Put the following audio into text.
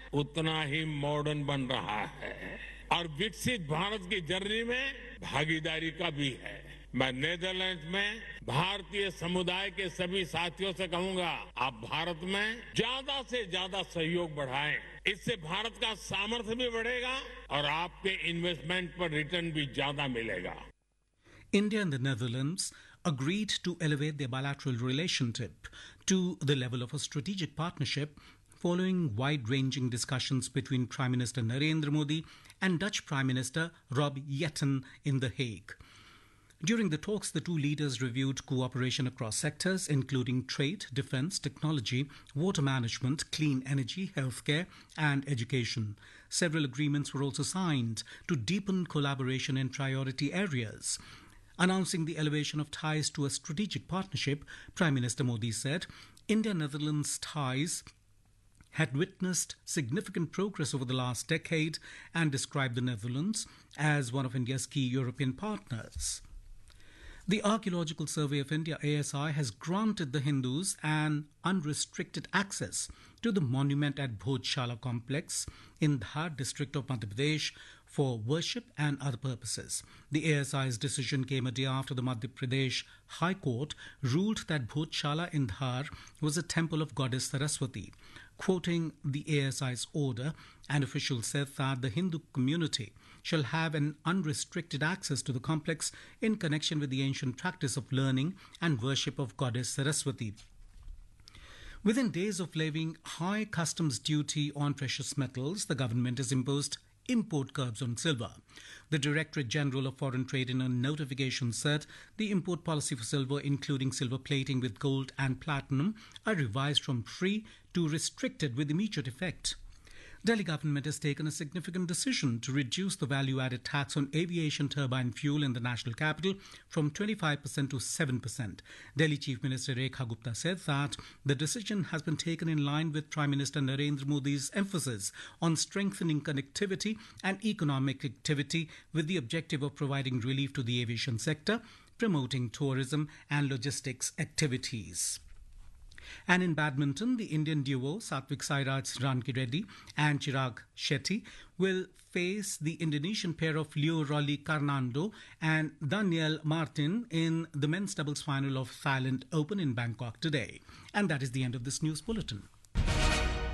उतना ही मॉडर्न बन रहा है और विकसित भारत की जर्नी में भागीदारी का भी है। मैं नीदरलैंड्स में भारतीय समुदाय के सभी साथियों से कहूंगा, आप भारत में ज्यादा से ज्यादा सहयोग बढ़ाएं। इससे भारत का सामर्थ्य भी बढ़ेगा और आपके इन्वेस्टमेंट पर रिटर्न भी ज्यादा मिलेगा। India and the Netherlands agreed to elevate their bilateral relationship to the level of a strategic partnership following wide-ranging discussions between Prime Minister Narendra Modi and Dutch Prime Minister Rob Jetten in The Hague. During the talks, the two leaders reviewed cooperation across sectors, including trade, defense, technology, water management, clean energy, healthcare, and education. Several agreements were also signed to deepen collaboration in priority areas. Announcing the elevation of ties to a strategic partnership, Prime Minister Modi said India-Netherlands ties had witnessed significant progress over the last decade and described the Netherlands as one of India's key European partners. The Archaeological Survey of India, ASI, has granted the Hindus an unrestricted access to the monument at Bhojshala complex in Dhar district of Madhya Pradesh for worship and other purposes. The ASI's decision came a day after the Madhya Pradesh High Court ruled that Bhojshala in Dhar was a temple of goddess Saraswati. Quoting the ASI's order, an official said that the Hindu community shall have an unrestricted access to the complex in connection with the ancient practice of learning and worship of goddess Saraswati. Within days of levying high customs duty on precious metals, the government has imposed import curbs on silver. The Directorate General of Foreign Trade in a notification said the import policy for silver, including silver plating with gold and platinum, are revised from free to restricted with immediate effect. Delhi government has taken a significant decision to reduce the value-added tax on aviation turbine fuel in the national capital from 25% to 7%. Delhi Chief Minister Rekha Gupta said that the decision has been taken in line with Prime Minister Narendra Modi's emphasis on strengthening connectivity and economic activity with the objective of providing relief to the aviation sector, promoting tourism and logistics activities. And in badminton, the Indian duo Satvik Sairaj Rankireddy and Chirag Shetty will face the Indonesian pair of Leo Rolly Karnando and Daniel Martin in the men's doubles final of Thailand Open in Bangkok today. And that is the end of this news bulletin.